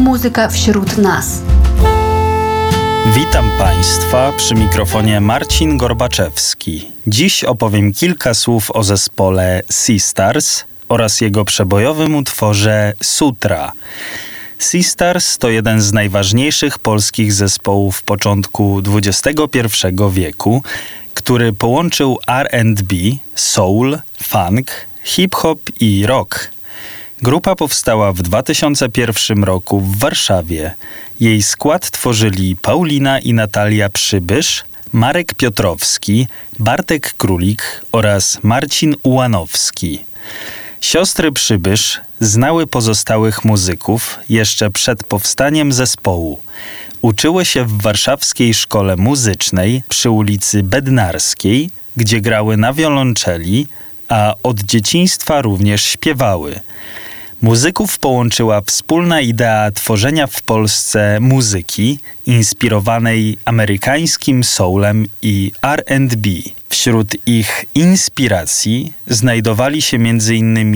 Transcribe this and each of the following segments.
muzyka wśród nas. Witam Państwa, przy mikrofonie Marcin Gorbaczewski. Dziś opowiem kilka słów o zespole Seastars oraz jego przebojowym utworze Sutra. Seastars to jeden z najważniejszych polskich zespołów początku XXI wieku, który połączył R&B, soul, funk, hip-hop i rock. Grupa powstała w 2001 roku w Warszawie. Jej skład tworzyli Paulina i Natalia Przybysz, Marek Piotrowski, Bartek Królik oraz Marcin Ułanowski. Siostry Przybysz znały pozostałych muzyków jeszcze przed powstaniem zespołu. Uczyły się w warszawskiej szkole muzycznej przy ulicy Bednarskiej, gdzie grały na wiolonczeli, a od dzieciństwa również śpiewały. Muzyków połączyła wspólna idea tworzenia w Polsce muzyki inspirowanej amerykańskim soulem i R&B. Wśród ich inspiracji znajdowali się m.in.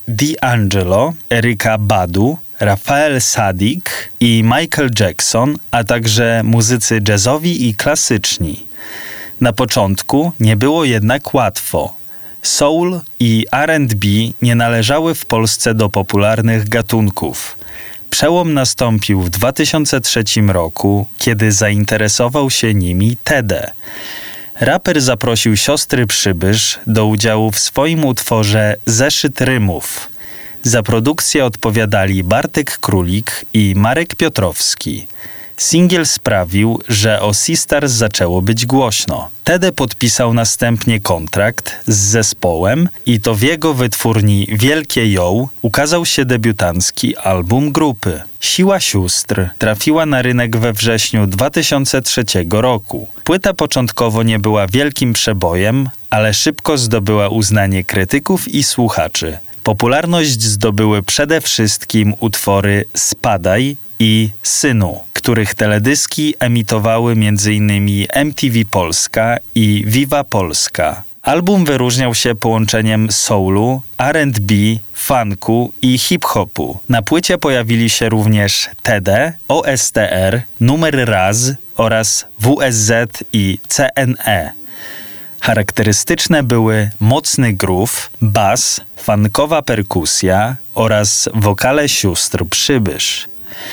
D'Angelo, Erykah Badu, Raphael Saadiq i Michael Jackson, a także muzycy jazzowi i klasyczni. Na początku nie było jednak łatwo. Soul i R&B nie należały w Polsce do popularnych gatunków. Przełom nastąpił w 2003 roku, kiedy zainteresował się nimi Tede. Raper zaprosił siostry Przybysz do udziału w swoim utworze Zeszyt rymów. Za produkcję odpowiadali Bartek Królik i Marek Piotrowski. Singiel sprawił, że o Seastars zaczęło być głośno. Tede podpisał następnie kontrakt z zespołem i to w jego wytwórni Wielkie Yo ukazał się debiutancki album grupy. Siła sióstr trafiła na rynek we wrześniu 2003 roku. Płyta początkowo nie była wielkim przebojem, ale szybko zdobyła uznanie krytyków i słuchaczy. Popularność zdobyły przede wszystkim utwory Spadaj i Synu, których teledyski emitowały m.in. MTV Polska i Viva Polska. Album wyróżniał się połączeniem soulu, R&B, funku i hip-hopu. Na płycie pojawili się również Tede, OSTR, Numer Raz oraz WSZ i CNE. Charakterystyczne były mocny groove, bas, funkowa perkusja oraz wokale sióstr Przybysz.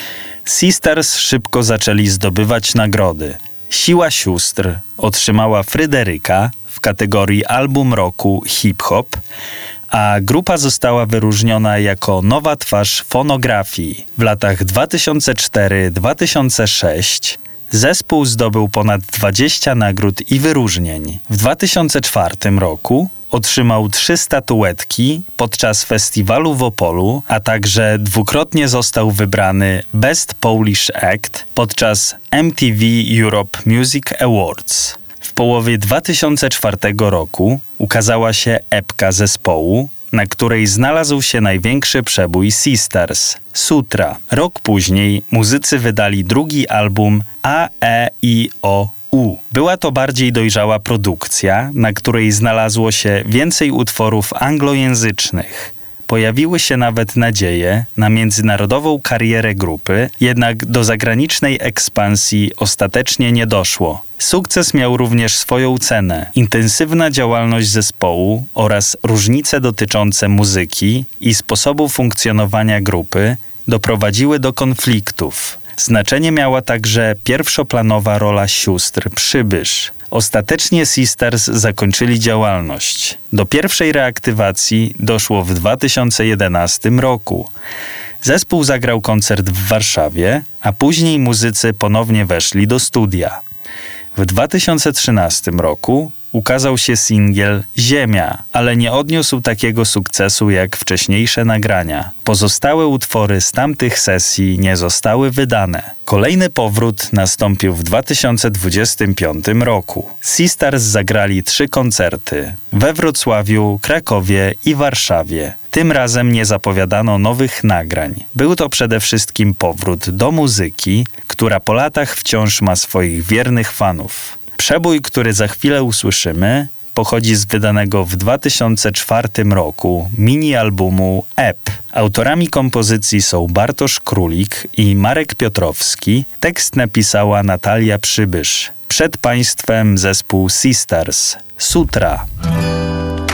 Seastars szybko zaczęli zdobywać nagrody. Siła sióstr otrzymała Fryderyka w kategorii album roku hip-hop, a grupa została wyróżniona jako nowa twarz fonografii. W latach 2004-2006 zespół zdobył ponad 20 nagród i wyróżnień. W 2004 roku otrzymał 3 statuetki podczas festiwalu w Opolu, a także dwukrotnie został wybrany Best Polish Act podczas MTV Europe Music Awards. W połowie 2004 roku ukazała się epka zespołu, na której znalazł się największy przebój Seastars – Sutra. Rok później muzycy wydali drugi album A-E-I-O-U. Była to bardziej dojrzała produkcja, na której znalazło się więcej utworów anglojęzycznych. Pojawiły się nawet nadzieje na międzynarodową karierę grupy, jednak do zagranicznej ekspansji ostatecznie nie doszło. Sukces miał również swoją cenę. Intensywna działalność zespołu oraz różnice dotyczące muzyki i sposobu funkcjonowania grupy doprowadziły do konfliktów. Znaczenie miała także pierwszoplanowa rola sióstr Przybysz. Ostatecznie Seastars zakończyli działalność. Do pierwszej reaktywacji doszło w 2011 roku. Zespół zagrał koncert w Warszawie, a później muzycy ponownie weszli do studia. W 2013 roku ukazał się singiel Ziemia, ale nie odniósł takiego sukcesu jak wcześniejsze nagrania. Pozostałe utwory z tamtych sesji nie zostały wydane. Kolejny powrót nastąpił w 2025 roku. Seastars zagrali 3 koncerty we Wrocławiu, Krakowie i Warszawie. Tym razem nie zapowiadano nowych nagrań. Był to przede wszystkim powrót do muzyki, która po latach wciąż ma swoich wiernych fanów. Przebój, który za chwilę usłyszymy, pochodzi z wydanego w 2004 roku mini-albumu EP. Autorami kompozycji są Bartosz Królik i Marek Piotrowski. Tekst napisała Natalia Przybysz. Przed państwem zespół Sisters. Sutra.